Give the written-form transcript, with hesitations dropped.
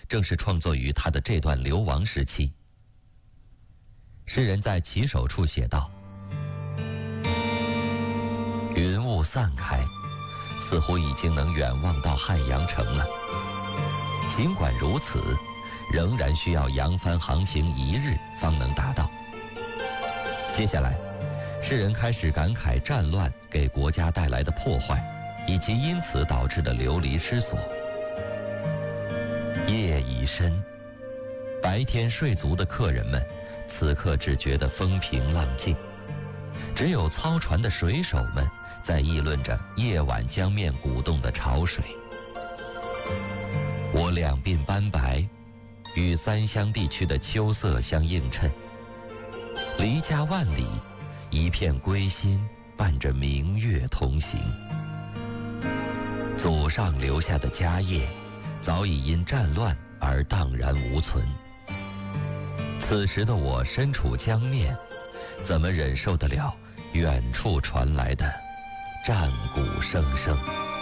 正是创作于他的这段流亡时期。诗人在起手处写道：云雾散开，似乎已经能远望到汉阳城了。尽管如此，仍然需要扬帆航行1日方能达到。接下来，诗人开始感慨战乱给国家带来的破坏，以及因此导致的流离失所。夜已深，白天睡足的客人们此刻只觉得风平浪静，只有操船的水手们在议论着夜晚江面鼓动的潮水。我两鬓斑白，与三湘地区的秋色相映衬。离家万里，一片归心伴着明月同行。祖上留下的家业早已因战乱而荡然无存。此时的我身处江面，怎么忍受得了远处传来的战鼓声声？